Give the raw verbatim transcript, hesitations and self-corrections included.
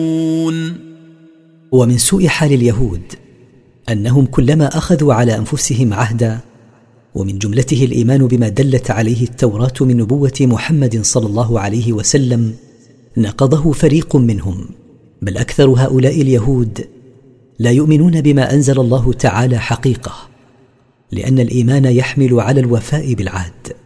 ومن سوء حال اليهود أنهم كلما أخذوا على أنفسهم عهدا، ومن جملته الإيمان بما دلت عليه التوراة من نبوة محمد صلى الله عليه وسلم، نقضه فريق منهم، بل أكثر هؤلاء اليهود لا يؤمنون بما أنزل الله تعالى حقيقة، لأن الإيمان يحمل على الوفاء بالعهد.